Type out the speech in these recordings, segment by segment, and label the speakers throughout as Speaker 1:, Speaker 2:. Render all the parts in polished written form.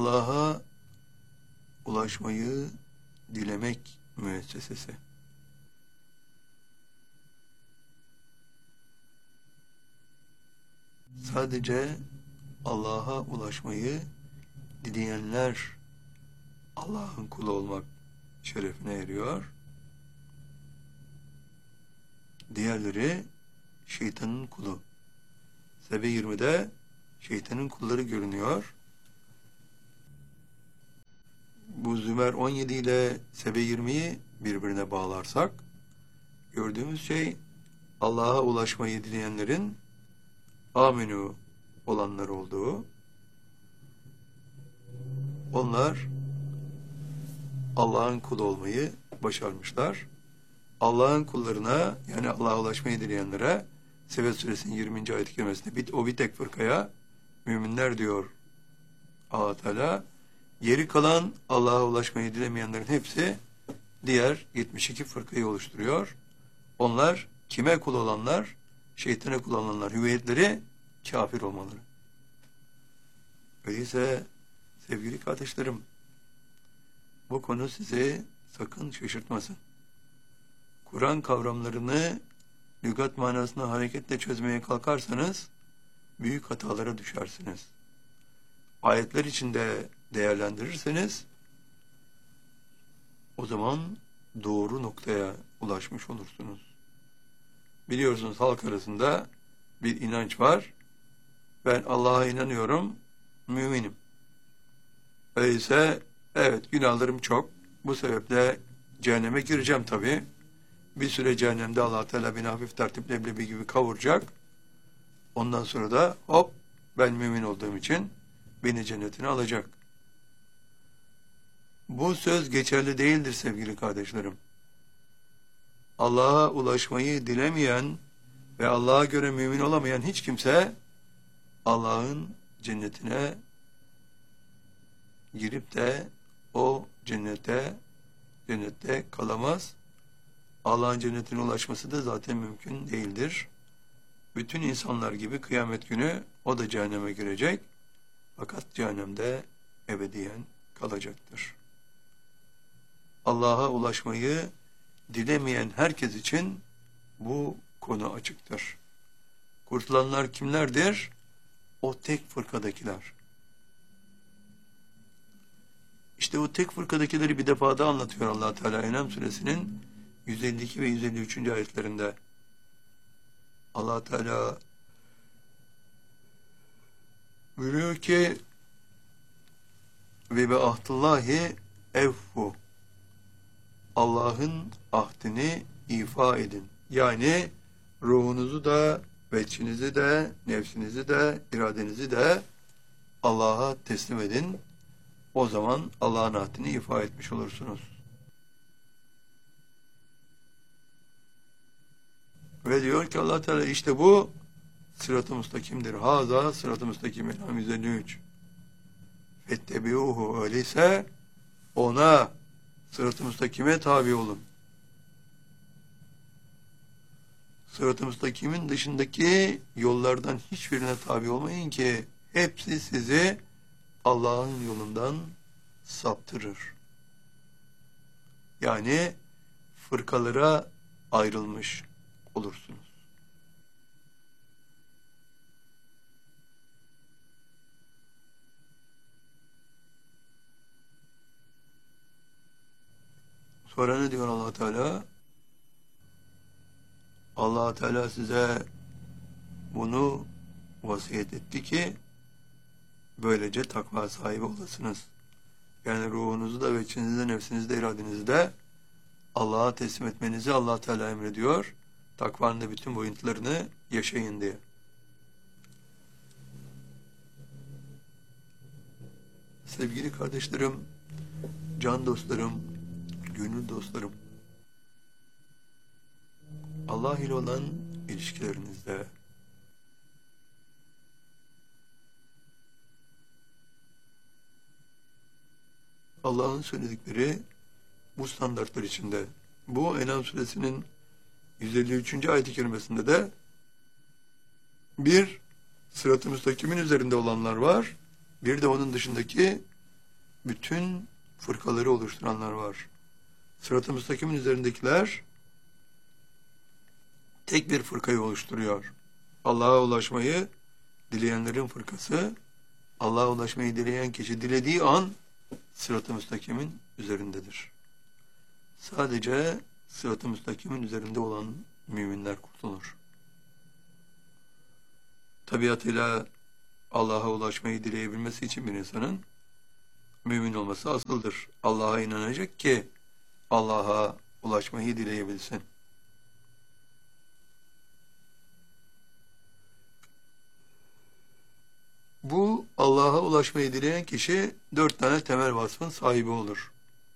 Speaker 1: Allah'a ulaşmayı dilemek müessesesi. Sadece Allah'a ulaşmayı dileyenler Allah'ın kulu olmak şerefine eriyor. Diğerleri şeytanın kulu. Sebe 20'de şeytanın kulları görünüyor. Bu Zümer 17 ile Sebe 20'yi birbirine bağlarsak gördüğümüz şey Allah'a ulaşmayı dileyenlerin amenü olanlar olduğu. Onlar Allah'ın kulu olmayı başarmışlar. Allah'ın kullarına, yani Allah'a ulaşmayı dileyenlere Sebe suresinin 20. ayet-i kerimesinde o bir tek fırkaya müminler diyor Allah Teala. Geri kalan Allah'a ulaşmayı dilemeyenlerin hepsi diğer 72 fırkayı oluşturuyor. Onlar kime kul olanlar? Şeytana kul olanlar. Hüviyetleri kafir olmaları. Öyleyse sevgili kardeşlerim, bu konu sizi sakın şaşırtmasın. Kur'an kavramlarını lügat manasına hareketle çözmeye kalkarsanız büyük hatalara düşersiniz. Ayetler içinde değerlendirirseniz o zaman doğru noktaya ulaşmış olursunuz. Biliyorsunuz halk arasında bir inanç var. Ben Allah'a inanıyorum, müminim. Öyleyse evet, günahlarım çok. Bu sebeple cehenneme gireceğim tabii. Bir süre cehennemde Allah Teala beni hafif tertip leblebi gibi kavuracak. Ondan sonra da hop, ben mümin olduğum için beni cennetine alacak. Bu söz geçerli değildir sevgili kardeşlerim. Allah'a ulaşmayı dilemeyen ve Allah'a göre mümin olamayan hiç kimse Allah'ın cennetine girip de o cennette kalamaz. Allah'ın cennetine ulaşması da zaten mümkün değildir. Bütün insanlar gibi kıyamet günü o da cehenneme girecek. Fakat cehennemde ebediyen kalacaktır. Allah'a ulaşmayı dilemeyen herkes için bu konu açıktır. Kurtulanlar kimlerdir? O tek fırkadakiler. İşte o tek fırkadakileri bir defa daha anlatıyor Allah Teala En'am suresinin 152 ve 153. ayetlerinde. Allah Teala buyuruyor ki ve be ahdullahi evfu, Allah'ın ahdini ifa edin. Yani ruhunuzu da, veçhinizi de, nefsinizi de, iradenizi de Allah'a teslim edin. O zaman Allah'ın ahdini ifa etmiş olursunuz. Ve diyor ki Allah Teala işte bu sırat-ı müstakimdir. Haza sırat-ı müstakim. En'am 153. Fettebiuhu, öyleyse ona, sırat-ı müstakime tabi olun. Sırat-ı müstakimin dışındaki yollardan hiçbirine tabi olmayın ki hepsi sizi Allah'ın yolundan saptırır. Yani fırkalara ayrılmış olursunuz. Sonra ne diyor Allah Teala? Allah Teala size bunu vasiyet etti ki böylece takva sahibi olasınız. Yani ruhunuzu da, veçhinizi de, nefsinizi de, iradenizi de Allah'a teslim etmenizi Allah Teala emrediyor. Takvanın da bütün boyutlarını yaşayın diye. Sevgili kardeşlerim, can dostlarım, gönül dostlarım, Allah ile olan ilişkilerinizde Allah'ın söyledikleri bu standartlar içinde. Bu En'am suresinin 153. ayet-i kerimesinde de bir sırat-ı müstakimin üzerinde olanlar var. Bir de onun dışındaki bütün fırkaları oluşturanlar var. Sırat-ı müstakimin üzerindekiler tek bir fırkayı oluşturuyor. Allah'a ulaşmayı dileyenlerin fırkası, Allah'a ulaşmayı dileyen kişi dilediği an sırat-ı müstakimin üzerindedir. Sadece sırat-ı müstakimin üzerinde olan müminler kurtulur. Tabiatıyla Allah'a ulaşmayı dileyebilmesi için bir insanın mümin olması asıldır. Allah'a inanacak ki Allah'a ulaşmayı dileyebilsin. Bu Allah'a ulaşmayı dileyen kişi 4 tane temel vasfın sahibi olur.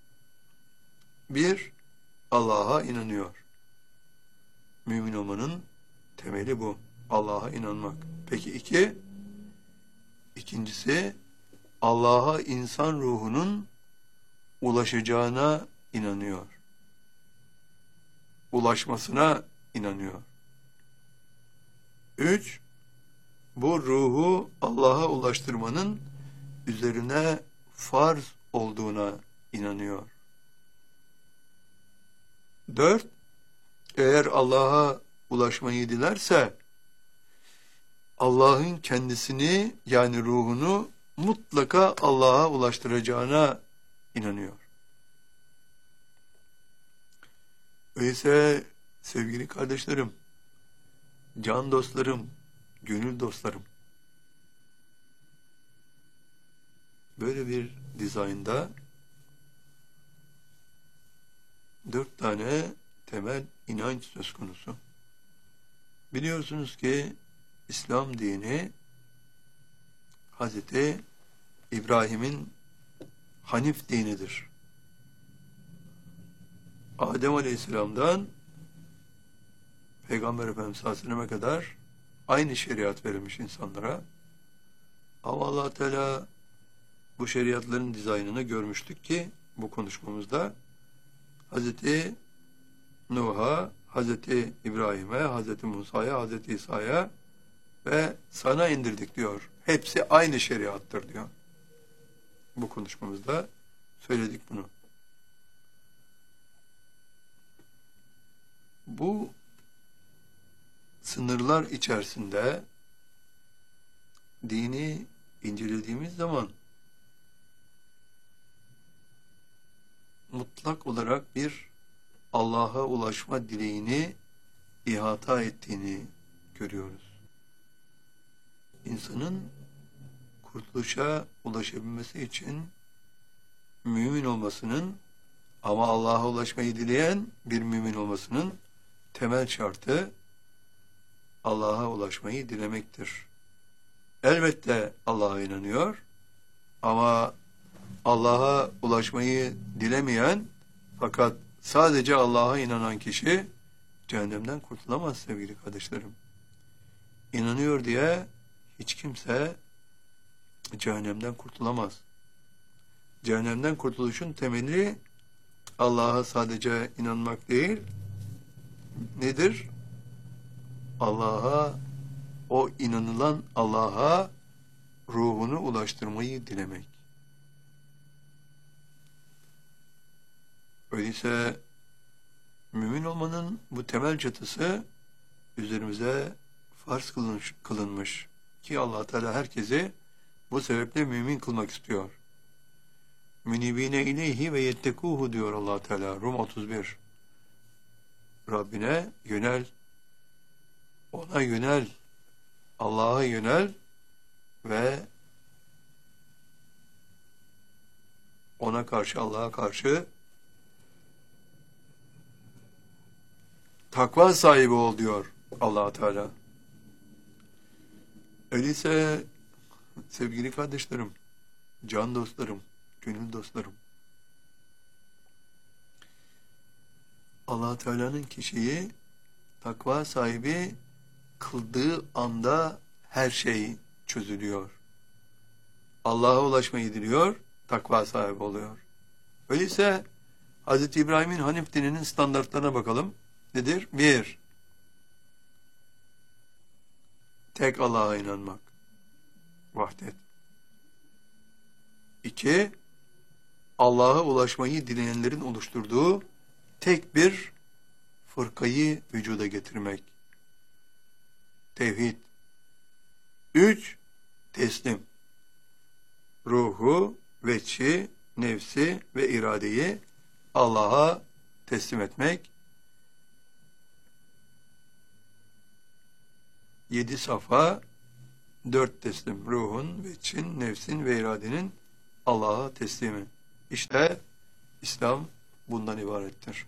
Speaker 1: 1. Allah'a inanıyor. Mümin olmanın temeli bu. Allah'a inanmak. Peki 2. İkincisi Allah'a insan ruhunun ulaşacağına inanıyor. Ulaşmasına inanıyor. 3. Bu ruhu Allah'a ulaştırmanın üzerine farz olduğuna inanıyor. 4. Eğer Allah'a ulaşmayı dilerse Allah'ın kendisini yani ruhunu mutlaka Allah'a ulaştıracağına inanıyor. Öyleyse sevgili kardeşlerim, can dostlarım, gönül dostlarım, böyle bir dizaynda 4 tane temel inanç söz konusu. Biliyorsunuz ki İslam dini Hazreti İbrahim'in Hanif dinidir. Adem Aleyhisselam'dan Peygamber Efendimiz sallallahu aleyhi ve selleme kadar aynı şeriat verilmiş insanlara. Ama Allah Teala bu şeriatların dizaynını görmüştük ki bu konuşmamızda Hazreti Nuh'a, Hazreti İbrahim'e, Hazreti Musa'ya, Hazreti İsa'ya ve sana indirdik diyor. Hepsi aynı şeriattır diyor. Bu konuşmamızda söyledik bunu. Bu sınırlar içerisinde dini incelediğimiz zaman mutlak olarak bir Allah'a ulaşma dileğini ihata ettiğini görüyoruz. İnsanın kurtuluşa ulaşabilmesi için mümin olmasının ama Allah'a ulaşmayı dileyen bir mümin olmasının temel şartı Allah'a ulaşmayı dilemektir. Elbette Allah'a inanıyor ama Allah'a ulaşmayı dilemeyen fakat sadece Allah'a inanan kişi cehennemden kurtulamaz sevgili kardeşlerim. İnanıyor diye hiç kimse cehennemden kurtulamaz. Cehennemden kurtuluşun temeli Allah'a sadece inanmak değil, nedir? Allah'a, o inanılan Allah'a ruhunu ulaştırmayı dilemek. Öyleyse mümin olmanın bu temel çatısı üzerimize farz kılınmış ki Allah Teala herkesi bu sebeple mümin kılmak istiyor. Münibine ileyhi ve yettekuhu diyor Allah Teala Rum 31. Rabbine yönel, ona yönel, Allah'a yönel ve ona karşı, Allah'a karşı takva sahibi ol diyor Allah Teala. Öyleyse sevgili kardeşlerim, can dostlarım, gönül dostlarım, Allah Teala'nın kişiyi takva sahibi kıldığı anda her şey çözülüyor. Allah'a ulaşmayı diliyor, takva sahibi oluyor. Öyleyse Hz. İbrahim'in Hanif dininin standartlarına bakalım. Nedir? 1. Tek Allah'a inanmak. Vahdet. 2. Allah'a ulaşmayı dileyenlerin oluşturduğu tek bir fırkayı vücuda getirmek. Tevhid. 3. Teslim. Ruhu, veçhi, nefsi ve iradeyi Allah'a teslim etmek. 7 safa, 4 teslim. Ruhun, veçhin, nefsin ve iradenin Allah'a teslimi. İşte İslam bundan ibarettir.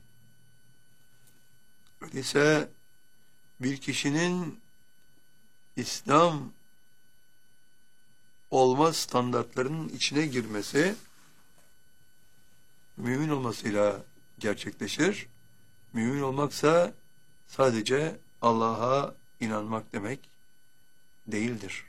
Speaker 1: Öyleyse bir kişinin İslam olma standartlarının içine girmesi mümin olmasıyla gerçekleşir. Mümin olmaksa sadece Allah'a inanmak demek değildir.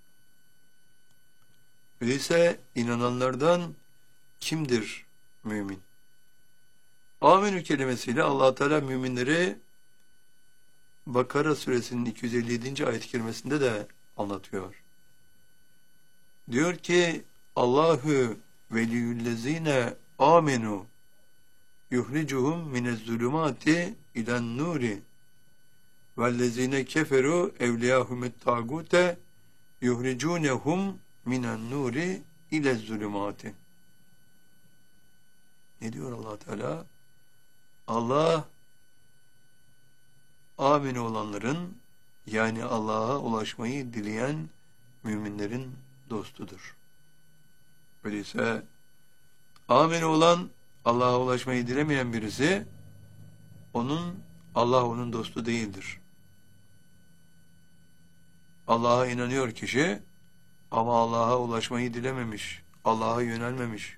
Speaker 1: Öyleyse inananlardan kimdir mümin? Amenü kelimesiyle Allah Teala müminleri Bakara suresinin 257. ayet-i kerimesinde de anlatıyor. Diyor ki Allahu veliyyüllezine amenu yuhricuhum minezzulumati ilen nuri vellezine keferu evliyahumet tagute yuhricunehum minen nuri ilezzulumati. Ne diyor Allah Teala? Allah amin olanların, yani Allah'a ulaşmayı dileyen müminlerin dostudur. Öyleyse amin olan, Allah'a ulaşmayı dilemeyen birisi, Allah onun dostu değildir. Allah'a inanıyor kişi ama Allah'a ulaşmayı dilememiş, Allah'a yönelmemiş.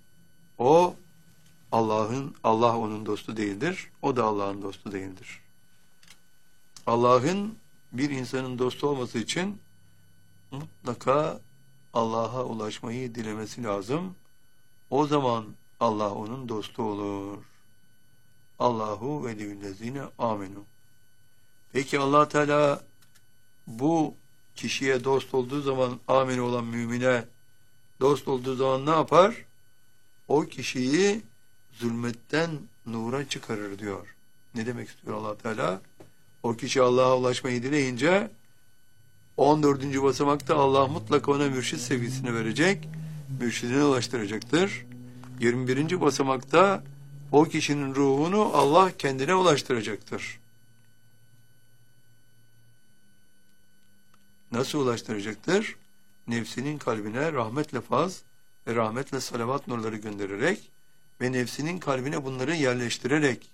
Speaker 1: Allah onun dostu değildir, o da Allah'ın dostu değildir. Allah'ın bir insanın dostu olması için mutlaka Allah'a ulaşmayı dilemesi lazım. O zaman Allah onun dostu olur. Allahu veliyyüllezine amenu. Peki Allah Teala bu kişiye dost olduğu zaman, amin olan mümine dost olduğu zaman ne yapar? O kişiyi zulmetten nura çıkarır diyor. Ne demek istiyor Allah Teala? O kişi Allah'a ulaşmayı dileyince 14. basamakta Allah mutlaka ona mürşid sevgisini verecek, mürşidine ulaştıracaktır. 21. basamakta o kişinin ruhunu Allah kendine ulaştıracaktır. Nasıl ulaştıracaktır? Nefsinin kalbine rahmetle faz ve rahmetle salavat nurları göndererek ve nefsinin kalbine bunları yerleştirerek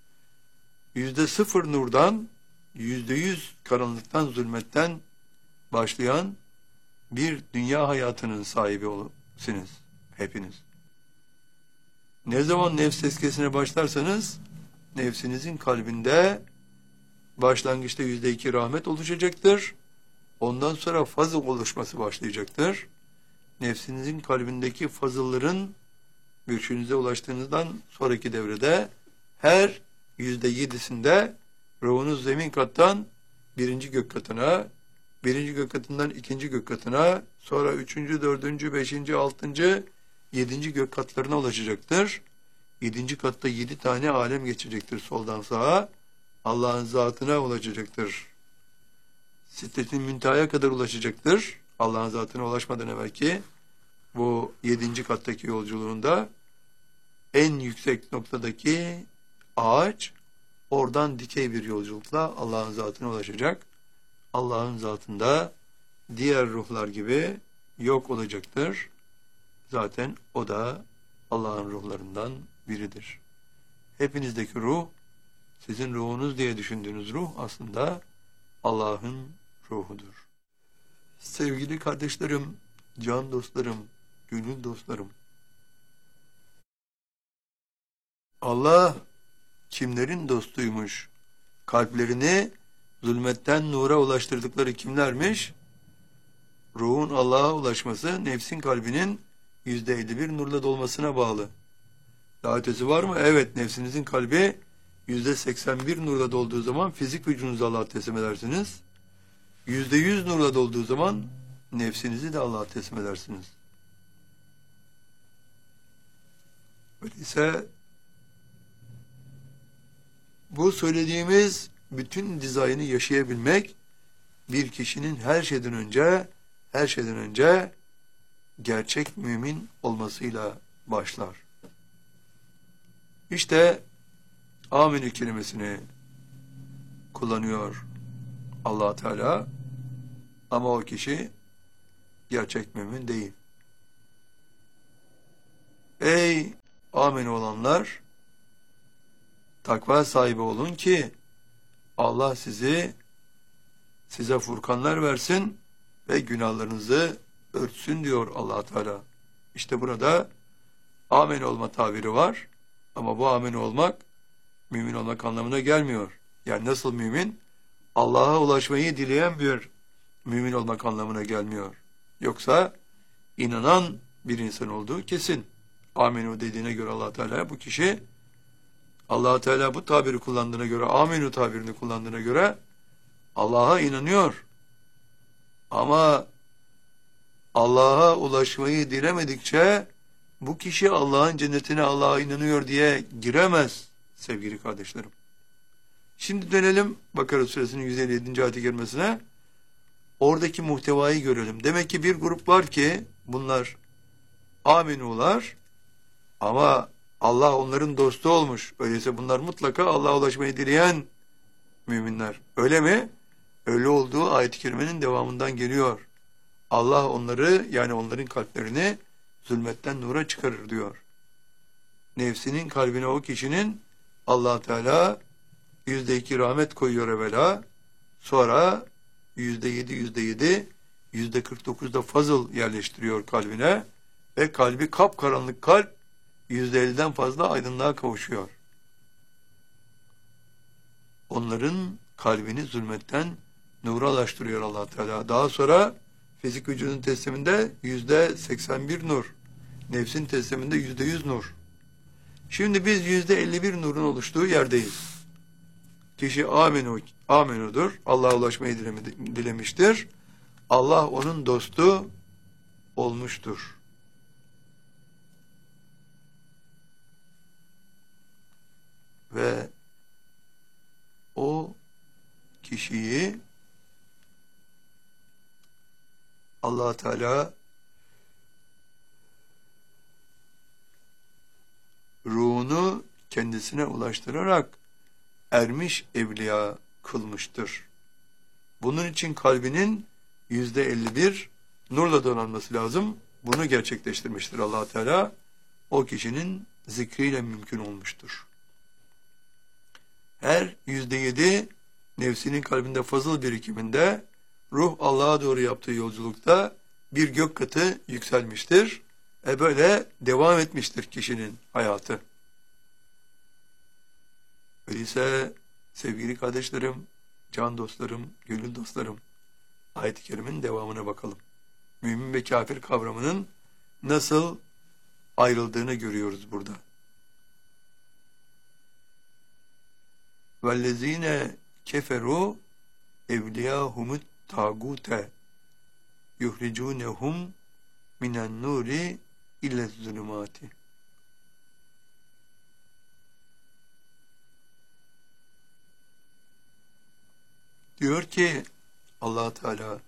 Speaker 1: %0 nurdan, %100 karanlıktan, zulmetten başlayan bir dünya hayatının sahibi olursunuz hepiniz. Ne zaman nefs tezkiyesine başlarsanız, nefsinizin kalbinde başlangıçta %2 rahmet oluşacaktır. Ondan sonra fazıl oluşması başlayacaktır. Nefsinizin kalbindeki fazılların mürşidinize ulaştığınızdan sonraki devrede her %7'sinde ruhunuz zemin kattan 1. gök katına, 1. gök katından 2. gök katına, sonra 3., 4., 5., 6., 7. gök katlarına ulaşacaktır. 7. katta 7 tane alem geçecektir soldan sağa. Allah'ın zatına ulaşacaktır. Sidretin müntehaya kadar ulaşacaktır. Allah'ın zatına ulaşmadan evvelki bu 7. kattaki yolculuğunda en yüksek noktadaki ağaç, oradan dikey bir yolculukla Allah'ın zatına ulaşacak. Allah'ın zatında diğer ruhlar gibi yok olacaktır. Zaten o da Allah'ın ruhlarından biridir. Hepinizdeki ruh, sizin ruhunuz diye düşündüğünüz ruh aslında Allah'ın ruhudur. Sevgili kardeşlerim, can dostlarım, gönül dostlarım, Allah kimlerin dostuymuş? Kalplerini zulmetten nura ulaştırdıkları kimlermiş? Ruhun Allah'a ulaşması, nefsin kalbinin %51 nurla dolmasına bağlı. Daha ötesi var mı? Evet, nefsinizin kalbi %81 nurla dolduğu zaman fizik vücudunuzu Allah'a teslim edersiniz. %100 nurla dolduğu zaman nefsinizi de Allah'a teslim edersiniz. Öyleyse bu söylediğimiz bütün dizaynı yaşayabilmek bir kişinin her şeyden önce gerçek mümin olmasıyla başlar. İşte Âminü kelimesini kullanıyor Allah Teala, ama o kişi gerçek mümin değil. Ey âmin olanlar, takva sahibi olun ki Allah size furkanlar versin ve günahlarınızı örtsün diyor Allah Teala. İşte burada âmin olma tabiri var, ama bu âmin olmak mümin olmak anlamına gelmiyor. Yani nasıl mümin? Allah'a ulaşmayı dileyen bir mümin olmak anlamına gelmiyor. Yoksa inanan bir insan olduğu kesin. Aminu dediğine göre Allah Teala, bu kişi Allah Teala bu tabiri kullandığına göre, aminu tabirini kullandığına göre Allah'a inanıyor. Ama Allah'a ulaşmayı dilemedikçe bu kişi Allah'ın cennetine, Allah'a inanıyor diye giremez sevgili kardeşlerim. Şimdi dönelim Bakara suresinin 157. ayet-i kerimesine. Oradaki muhtevayı görelim. Demek ki bir grup var ki bunlar aminular, ama Allah onların dostu olmuş. Öyleyse bunlar mutlaka Allah'a ulaşmayı dileyen müminler. Öyle mi? Öyle olduğu ayet-i kerimenin devamından geliyor. Allah onları, yani onların kalplerini zulmetten nura çıkarır diyor. Nefsinin kalbine o kişinin Allah Teala %2 rahmet koyuyor evvela, sonra %7, %49'da fazıl yerleştiriyor kalbine ve kalbi kapkaranlık kalp %50'den fazla aydınlığa kavuşuyor. Onların kalbini zulmetten nuralaştırıyor Allah Teala. Daha sonra fizik vücudun tesliminde %81 nur, nefsin tesliminde %100 nur. Şimdi biz %51 nurun oluştuğu yerdeyiz. Kişi aminudur, Allah'a ulaşmayı dilemiştir. Allah onun dostu olmuştur. Ve o kişiyi Allah Teala ruhunu kendisine ulaştırarak ermiş evliya kılmıştır. Bunun için kalbinin %51 nurla donanması lazım. Bunu gerçekleştirmiştir Allah Teala. O kişinin zikriyle mümkün olmuştur. Her %7 nefsinin kalbinde fazıl birikiminde, ruh Allah'a doğru yaptığı yolculukta bir gök katı yükselmiştir. Böyle devam etmiştir kişinin hayatı. Öyleyse sevgili kardeşlerim, can dostlarım, gönül dostlarım, ayet-i kerimenin devamına bakalım. Mümin ve kafir kavramının nasıl ayrıldığını görüyoruz burada. وَالَّذ۪ينَ كَفَرُوا اَوْلِيَاهُمُ الطَّاغُوتَ يُخْرِجُونَهُمْ مِنَ النُّورِ اِلَّا الظُّلُمَاتِ. Diyor ki Allah Teala,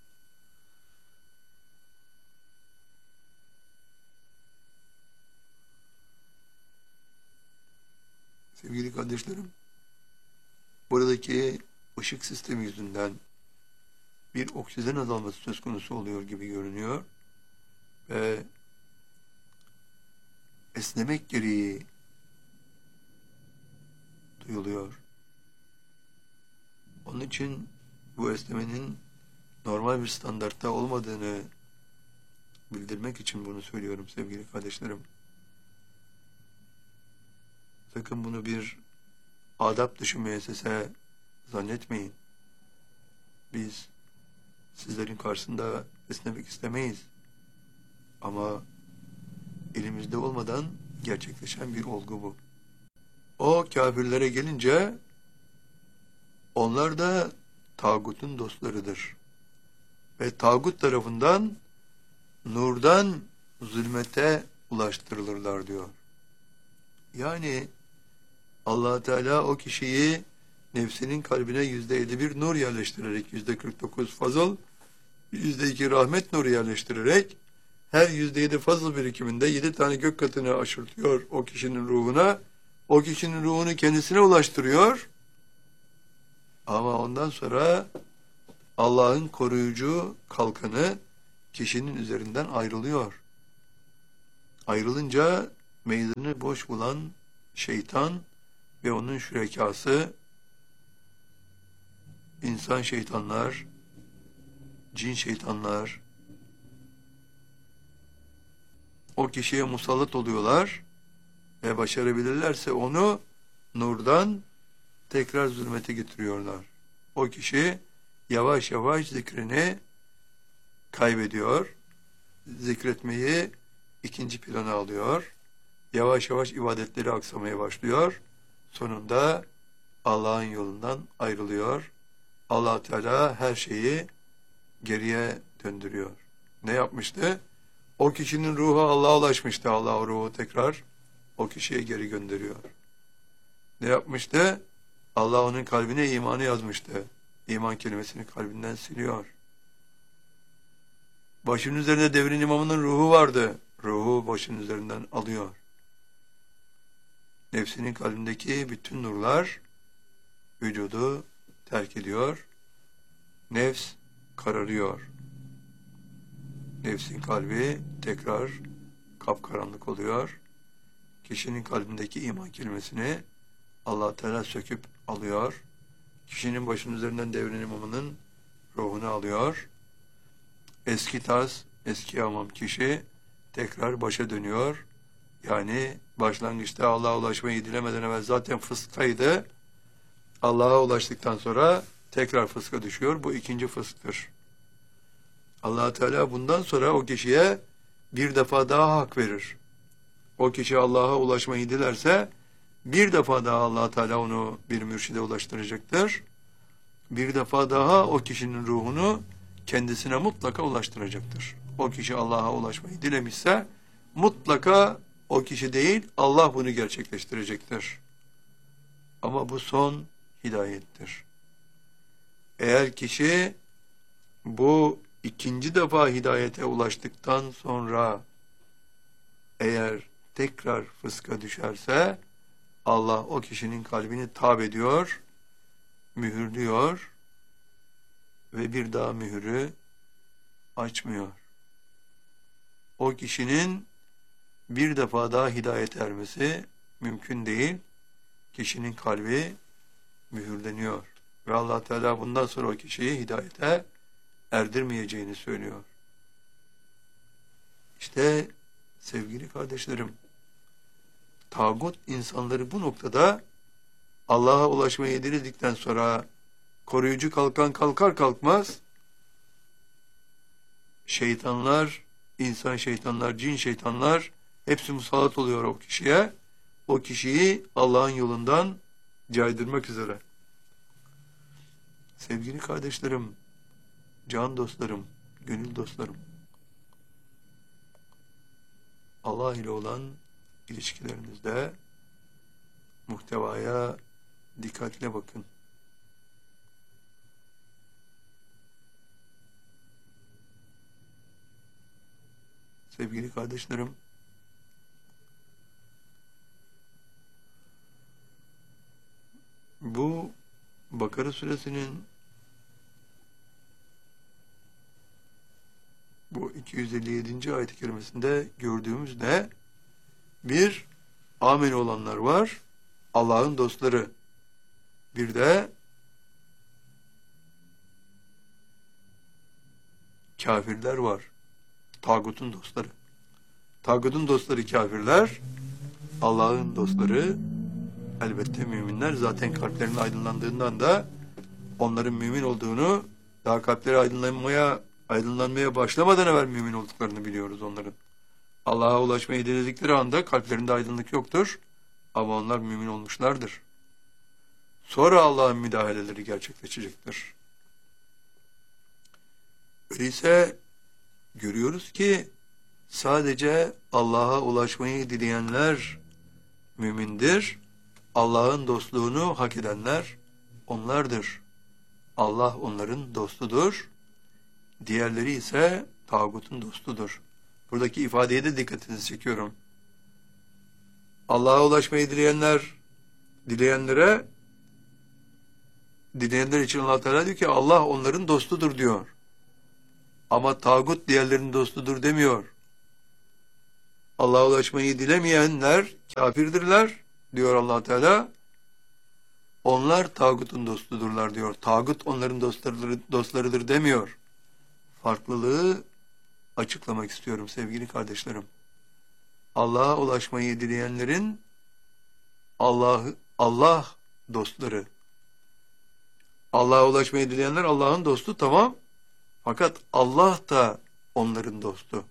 Speaker 1: sevgili kardeşlerim, buradaki ışık sistemi yüzünden bir oksijen azalması söz konusu oluyor gibi görünüyor ve esnemek gereği duyuluyor. Onun için bu esnemenin normal bir standartta olmadığını bildirmek için bunu söylüyorum sevgili kardeşlerim. Sakın bunu bir adap dışı müessese zannetmeyin. Biz sizlerin karşısında esnemek istemeyiz. Ama elimizde olmadan gerçekleşen bir olgu bu. O kafirlere gelince onlar da tağutun dostlarıdır. Ve tağut tarafından nurdan zulmete ulaştırılırlar diyor. Yani Allah Teala o kişiyi nefsinin kalbine %51 nur yerleştirerek, %49 fazıl, %2 rahmet nuru yerleştirerek her %7 fazıl birikiminde 7 tane gök katını aşırtıyor o kişinin ruhuna. O kişinin ruhunu kendisine ulaştırıyor. Ama ondan sonra Allah'ın koruyucu kalkanı kişinin üzerinden ayrılıyor. Ayrılınca meydanı boş bulan şeytan ve onun şürekası, insan şeytanlar, cin şeytanlar o kişiye musallat oluyorlar ve başarabilirlerse onu nurdan tekrar zulmete getiriyorlar. O kişi yavaş yavaş zikrini kaybediyor. Zikretmeyi ikinci plana alıyor. Yavaş yavaş ibadetleri aksamaya başlıyor. Sonunda Allah'ın yolundan ayrılıyor. Allah Teala her şeyi geriye döndürüyor. Ne yapmıştı? O kişinin ruhu Allah'a ulaşmıştı. Allah o ruhu tekrar o kişiye geri gönderiyor. Ne yapmıştı? Allah onun kalbine imanı yazmıştı. İman kelimesini kalbinden siliyor. Başının üzerinde devrin imamının ruhu vardı. Ruhu başının üzerinden alıyor. Nefsinin kalbindeki bütün nurlar vücudu terk ediyor. Nefs kararıyor. Nefsin kalbi tekrar kapkaranlık oluyor. Kişinin kalbindeki iman kelimesini Allah Teala söküp alıyor. Kişinin başının üzerinden devrin imamının ruhunu alıyor. Eski tarz, eski imam kişi tekrar başa dönüyor. Yani başlangıçta Allah'a ulaşmayı dilemeden evvel zaten fıskaydı. Allah'a ulaştıktan sonra tekrar fıska düşüyor. Bu ikinci fısktır. Allah Teala bundan sonra o kişiye bir defa daha hak verir. O kişi Allah'a ulaşmayı dilerse bir defa daha Allah Teala onu bir mürşide ulaştıracaktır. Bir defa daha o kişinin ruhunu kendisine mutlaka ulaştıracaktır. O kişi Allah'a ulaşmayı dilemişse mutlaka o kişi değil Allah bunu gerçekleştirecektir. Ama bu son hidayettir. Eğer kişi bu ikinci defa hidayete ulaştıktan sonra eğer tekrar fıska düşerse Allah o kişinin kalbini tab ediyor, mühürlüyor ve bir daha mühürü açmıyor. O kişinin bir defa daha hidayet ermesi mümkün değil. Kişinin kalbi mühürleniyor. Ve Allah Teala bundan sonra o kişiyi hidayete erdirmeyeceğini söylüyor. İşte sevgili kardeşlerim, tağut insanları bu noktada Allah'a ulaşmayı diledikten sonra koruyucu kalkan kalkar kalkmaz şeytanlar, insan şeytanlar, cin şeytanlar hepsi musallat oluyor o kişiye. O kişiyi Allah'ın yolundan caydırmak üzere. Sevgili kardeşlerim, can dostlarım, gönül dostlarım, Allah ile olan ilişkilerinizde muhtevaya dikkatle bakın. Sevgili kardeşlerim, bu Bakara suresinin bu 257. ayet-i kerimesinde gördüğümüz ne? Bir, amel olanlar var, Allah'ın dostları. Bir de kafirler var, tağutun dostları. Tağutun dostları kafirler, Allah'ın dostları elbette müminler. Zaten kalplerinin aydınlandığından da onların mümin olduğunu, daha kalpleri aydınlanmaya başlamadan evvel mümin olduklarını biliyoruz onların. Allah'a ulaşmayı diledikleri anda kalplerinde aydınlık yoktur. Ama onlar mümin olmuşlardır. Sonra Allah'ın müdahaleleri gerçekleşecektir. Öyleyse görüyoruz ki sadece Allah'a ulaşmayı dileyenler mümindir. Allah'ın dostluğunu hak edenler onlardır. Allah onların dostudur. Diğerleri ise tağutun dostudur. Buradaki ifadeye de dikkatinizi çekiyorum. Allah'a ulaşmayı dileyenler için Allah Teala diyor ki Allah onların dostudur diyor. Ama tağut diğerlerinin dostudur demiyor. Allah'a ulaşmayı dilemeyenler kafirdirler diyor Allah Teala. Onlar tağutun dostudurlar diyor. Tağut onların dostlarıdır demiyor. Farklılığı açıklamak istiyorum sevgili kardeşlerim. Allah'a ulaşmayı dileyenlerin Allah dostları. Allah'a ulaşmayı dileyenler Allah'ın dostu, tamam. Fakat Allah da onların dostu.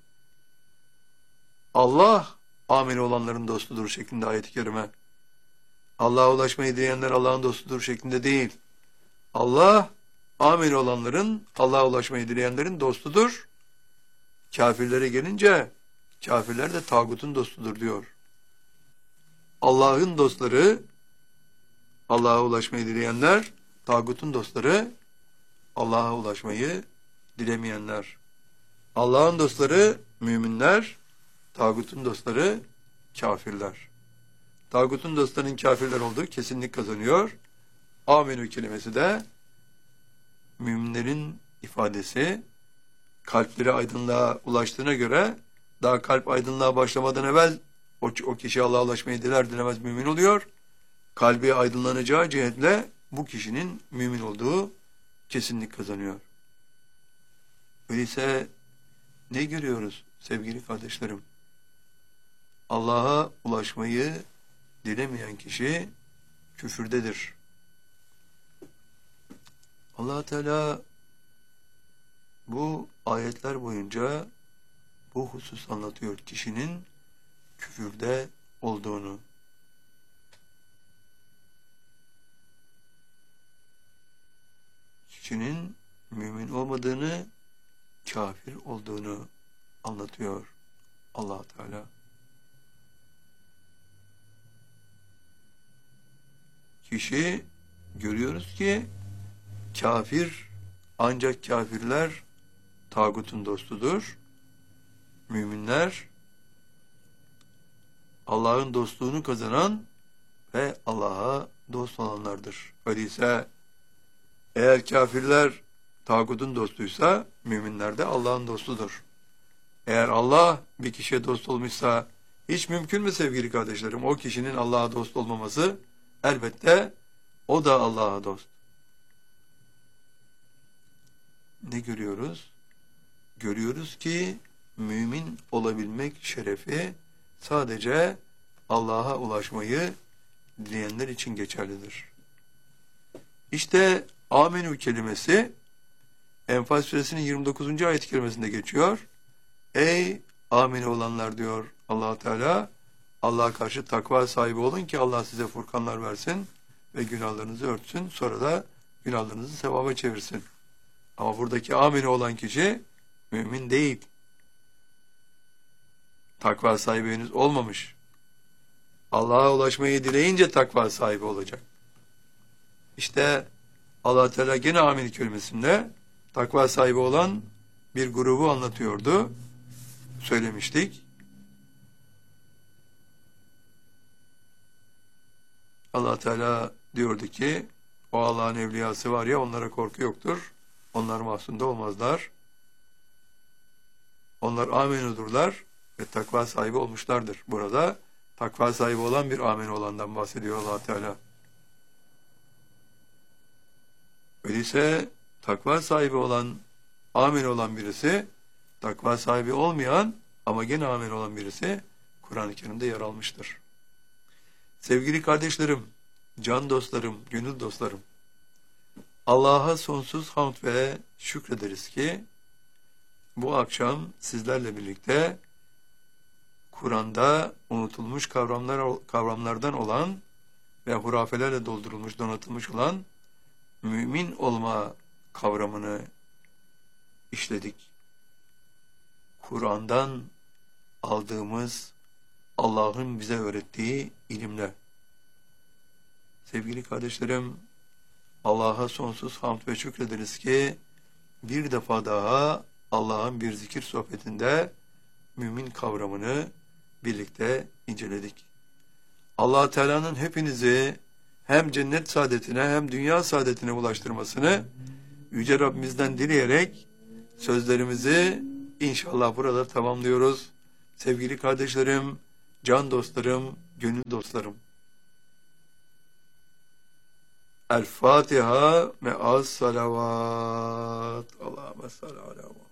Speaker 1: Allah amin olanların dostudur şeklinde ayet-i kerime. Allah'a ulaşmayı dileyenler Allah'ın dostudur şeklinde değil. Allah amin olanların, Allah'a ulaşmayı dileyenlerin dostudur. Kafirlere gelince kafirler de tağutun dostudur diyor. Allah'ın dostları, Allah'a ulaşmayı dileyenler, tağutun dostları, Allah'a ulaşmayı dilemeyenler. Allah'ın dostları müminler, tağutun dostları kafirler. Tağutun dostlarının kafirler olduğu kesinlik kazanıyor. Amenü kelimesi de müminlerin ifadesi. Kalpleri aydınlığa ulaştığına göre daha kalp aydınlığa başlamadan evvel o kişi Allah'a ulaşmayı diler dilemez mümin oluyor. Kalbi aydınlanacağı cihetle bu kişinin mümin olduğu kesinlik kazanıyor. Öyleyse ne görüyoruz sevgili kardeşlerim? Allah'a ulaşmayı dilemeyen kişi küfürdedir. Allah Teala bu ayetler boyunca bu husus anlatıyor, kişinin küfürde olduğunu. Kişinin mümin olmadığını, kafir olduğunu anlatıyor Allah Teala. Kişi görüyoruz ki kafir, ancak kafirler tağutun dostudur. Müminler Allah'ın dostluğunu kazanan ve Allah'a dost olanlardır. Öyleyse eğer kafirler tağutun dostuysa müminler de Allah'ın dostudur. Eğer Allah bir kişiye dost olmuşsa hiç mümkün mü sevgili kardeşlerim o kişinin Allah'a dost olmaması? Elbette o da Allah'a dost. Ne görüyoruz? Görüyoruz ki mümin olabilmek şerefi sadece Allah'a ulaşmayı dileyenler için geçerlidir. İşte amenü kelimesi Enfal suresinin 29. ayet-i kerimesinde geçiyor. Ey amin olanlar diyor Allah Teala, Allah'a karşı takva sahibi olun ki Allah size furkanlar versin ve günahlarınızı örtsün, sonra da günahlarınızı sevaba çevirsin. Ama buradaki amin olan kişi mümin değil. Takva sahibi henüz olmamış. Allah'a ulaşmayı dileyince takva sahibi olacak. İşte Allah Teala gene amin kelimesinde takva sahibi olan bir grubu anlatıyordu. Söylemiştik. Allah Teala diyordu ki o Allah'ın evliyası var ya onlara korku yoktur. Onlar mahzunda olmazlar. Onlar amenudurlar ve takva sahibi olmuşlardır. Burada takva sahibi olan bir amin olandan bahsediyor Allah Teala. Öyleyse takva sahibi olan, amin olan birisi, takva sahibi olmayan ama gene amin olan birisi Kur'an-ı Kerim'de yer almıştır. Sevgili kardeşlerim, can dostlarım, gönül dostlarım, Allah'a sonsuz hamd ve şükrederiz ki bu akşam sizlerle birlikte Kur'an'da unutulmuş kavramlardan olan ve hurafelerle doldurulmuş, donatılmış olan mümin olma kavramını işledik. Kur'an'dan aldığımız Allah'ın bize öğrettiği ilimle. Sevgili kardeşlerim, Allah'a sonsuz hamd ve şükrederiz ki bir defa daha Allah'ın bir zikir sohbetinde mümin kavramını birlikte inceledik. Allah Teala'nın hepinizi hem cennet saadetine hem dünya saadetine ulaştırmasını Yüce Rabbimizden dileyerek sözlerimizi inşallah burada tamamlıyoruz. Sevgili kardeşlerim, can dostlarım, gönül dostlarım. El Fatiha me'as salavat. Allahümme salli ala Muhammed.